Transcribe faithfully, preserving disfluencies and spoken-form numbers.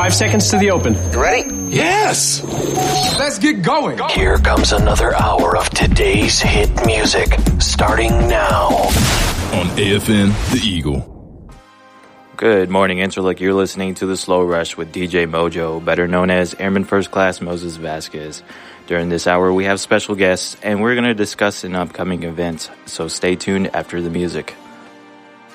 Five seconds to the open. You ready? Yes! Let's get going. Here comes another hour of today's hit music, starting now. On A F N, The Eagle. Good morning, Interlook. You're listening to The Slow Rush with D J Mojo, better known as Airman First Class Moses Vasquez. During this hour, we have special guests, and we're going to discuss an upcoming event, so stay tuned after the music.